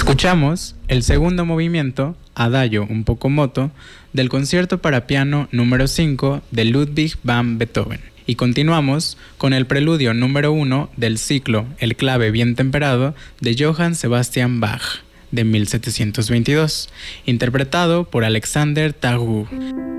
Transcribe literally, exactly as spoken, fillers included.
Escuchamos el segundo movimiento, Adagio un poco moto, del concierto para piano número cinco de Ludwig van Beethoven. Y continuamos con el preludio número uno del ciclo El clave bien temperado de Johann Sebastian Bach, de mil setecientos veintidós, interpretado por Alexander Tagour.